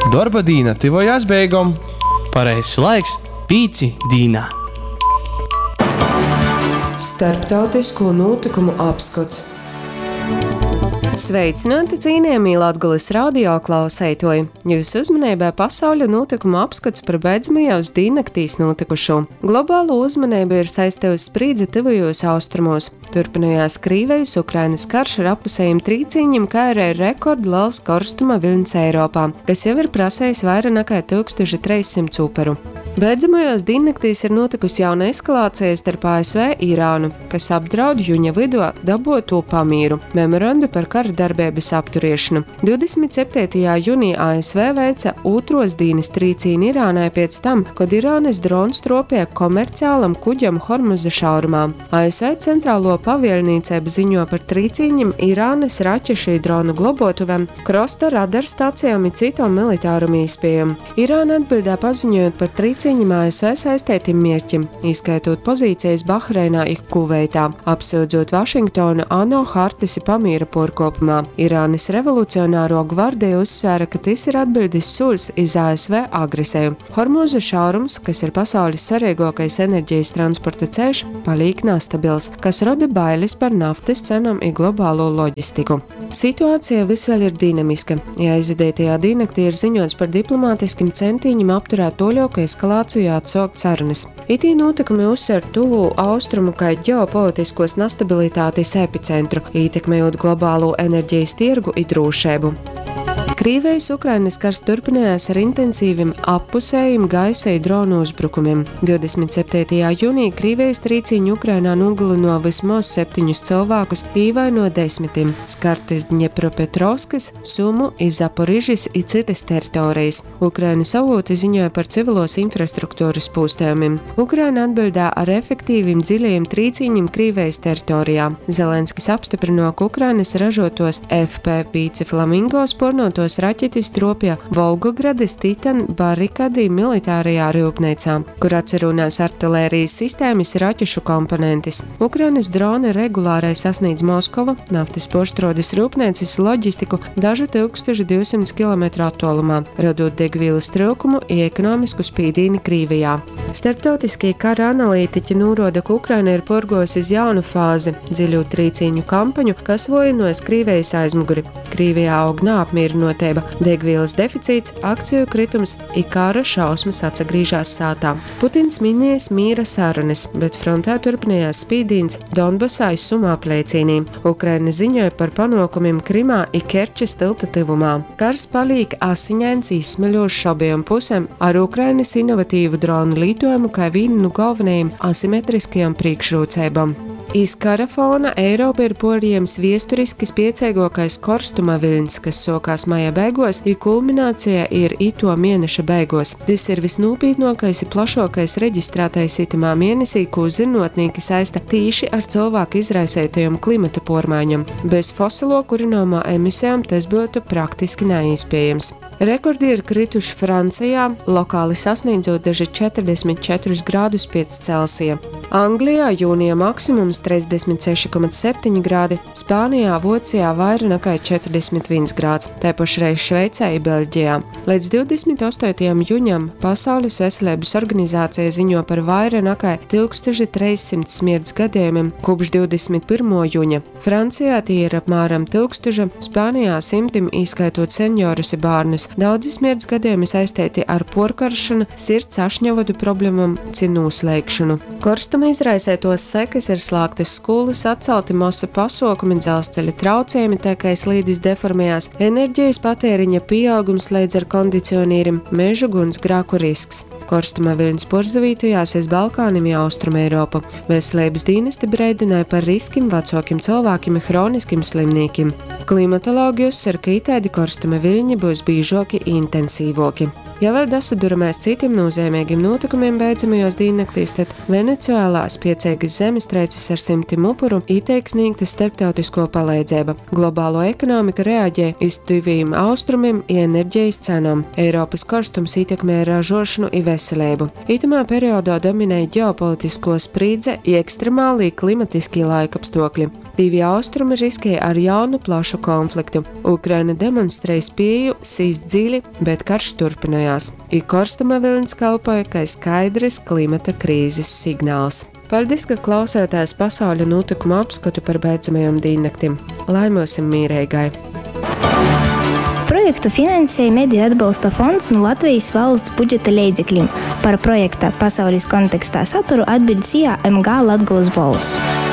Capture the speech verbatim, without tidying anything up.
Darba dīna tivojās beigom. Pareizs laiks pīci dīnā. Starptautisko notikumu apskats. Sveicināti cienījamie Latgulis radio klausētoji! Jūsu uzmanībā pasauļa notikumu apskats par beidzamajos dīnaktīs notikušo. Globālo uzmanību ir saistījusi sprīdze tuvajos austrumos. Turpinājās Krīvejas Ukrainas karš ar apusējiem trīcīņiem, kā arī rekordu liels karstuma viļņs Eiropā, kas jau ir prasējis vairāk nekā tūkstoš trīssimts uperu. Beidzamajās dīnaktīs ir notikusi jauna eskalācija starp A S V Irānu, kas apdraud jūņa vidū daboto pamīru, memorandu par kara darbības apturiešanu. divdesmit septītajā jūnijā A S V veica otros dīnas trīcīni Irānai pēc tam, kad Irānas drons tropēja komerciālam kuģam Hormuza šaurumā. A S V centrālo pavēlniecību ziņo par trīcīņiem Irānas raķešu dronu globotuvēm, krosta radarstacijām un citom militārum īspējam. Irāna atbildā paziņojot par trīcīņiem A S V saistētiem mērķim, izskaitot pozīcijas Bahreinā un Kuveitā, apsūdzot Vašingtonu ANO Hartisi pamīra porkopumā. Irānas revolucionāro gvardija uzsvēra, ka tas ir atbildes soļs iz A S V agresēju. Hormuza šaurums, kas ir pasaules svarīgākais enerģijas transporta ceļš, paliek nestabils, kas rada bailes par naftas cenām un globālo loģistiku. Situācija visvēl ir dinamiska. Aizvadītajā dīnaktī ir ziņots par diplomātiskiem centieniem apturēt toļoku eskalāciju atsaukt sarunas. Itī notikumi uzsver tuvu austrumu kā ģeopolitiskos nestabilitātes epicentru, ietekmējot globālo enerģijas tirgu un drošību. Krīvejas Ukrainas karš turpinājās ar intensīviem appusējiem gaisa un dronu uzbrukumiem. divdesmit septītajā jūnijā Krīvejas trīcīņi Ukrainā nogalino vismaz septiņus cilvēkus, ievaino desmitiem, skartas Dņepropetrovskas, Sumu, Zaporižas un citas teritorijas. Ukrainas avoti ziņoja par civilos infrastruktūras pūstējumiem. Ukraina atbildā ar efektīviem dziļajiem trīcīņiem Krīvejas teritorijā. Zelenskis apstiprino, ka Ukrainas ražotos F P pieci Flamingo spornotos raķetis tropja Volgogradas Titan barikadī militārajā rūpnīcā, kur atcerunās artilērijas sistēmas raķešu komponentes. Ukrainas droni regulārai sasniedz Moskovu, naftas porštrodes rūpnīcas loģistiku dažu tūkstošu divsimt kilometru attālumā, radot degvielas trūkumu un ekonomisku spīdīni Krīvijā. Starptautiskie kara analītiķi norāda, ka Ukraina ir porgojusi uz jaunu fāzi – dziļu trīcīņu kampaņu, kas vojinojas Krīvejas aizmuguri. Krīvijā aug neapmierinotība, degvielas deficīts, akciju kritums un kara šausmas atsagrīžās sātā. Putins minējis mīra sarunas, bet frontē turpinājās spīdīns Donbasā un Sumā plēcīnī. Ukraina ziņoja par panākumiem Krimā un Kerčas tilta tuvumā. Kars paliek asiņains izsmeļošs abiem pusēm ar Ukrainas inovatīvu dronu lītojumu kā vienu no galvenajiem asimetriskajām priekšrocībām. Iz kara fona Eiropa ir porījams viesturiski spiecīgākais karstuma viļņs, kas sākās maija beigās, un kulminācija ir ito mēneša beigās. Tas ir visnūpītnākais un plašākais reģistrētais itamā mēnesī, ko zinātnieki saista tīši ar cilvēku izraisētajām klimata pārmaiņām. Bez fosilo kurināmo emisijām tas būtu praktiski neiespējams. Rekordi ir krituši Francijā, lokāli sasniedzot daži četrdesmit četrus grādus pēc Celsija. Anglijā jūnija maksimums trīsdesmit seši komats septiņi grādi, Spānijā, Vācijā vairāk nekā četrdesmit viens grāds, tāpašreiz Šveicē un Beļģijā. Līdz divdesmit astotajam jūņam Pasaules veselības organizācija ziņo par vairāk nekā tūkstoš trīssimts smirds gadījumiem kopš divdesmit pirmā jūņa. Francijā tie ir apmēram tūkstoša, Spānijā simtim, izskaitot seniorus un bērnus. Daudzi smirds gadījumi saistīti ar porkaršanu, sirds ašņavodu problēmām, cinu slēgšanu. Karstuma izraisētos sekas ir slēgtas skolas, atcelti masa pasākumi, dzelzceļa traucējumi, tā kā slīdis deformējās, enerģijas patēriņa pieaugums līdz ar kondicionierim, mežu gunsgrēku risks. Karstuma viļņs porzavītajās aiz Balkāniem un Austrum Eiropu. Veselības dienesti brēdināja par riskiem vecākiem cilvēkiem un hroniskiem slimniekiem. Klimatologi uzsver, ka itādi karstuma viļņi būs biežāki un intensīvāki. Ja vēl dasaduramies citiem nozīmīgiem notikumiem beidzamajos dīnaktīs, tad Venecuēlā spiecīgas zemestreices ar simtiem upuru ieteik sniegta starptautisko palīdzību. Globālo ekonomika reaģē iz tuviem austrumiem un enerģijas cenām. Eiropas karstums ietekmē ražošanu un veselību. Itamā periodā dominēja ģeopolitisko sprīdze un ekstremālī klimatiskie laikapstākļi. Divi austrumi riskēja ar jaunu plašu konfliktu. Ukraina demonstrēja spēju sīst dziļi, bet karš turpinājās. I karstuma vilnis kalpoja kā skaidrs klimata krīzes signāls. Paldies, ka klausētājs pasauļa notikumu apskatu par beidzamajām dīnnaktim. Laimosim mīrēgai! Projektu finansēja Mediju atbalsta fonds no Latvijas valsts budžeta līdzekļiem. Par projekta pasaules kontekstā saturu atbild C I A M G Latgolas balss.